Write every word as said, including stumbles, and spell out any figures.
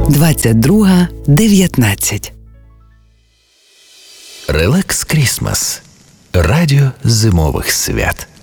двадцять друга дев'ятнадцять. Релакс Крісмас. Радіо зимових свят.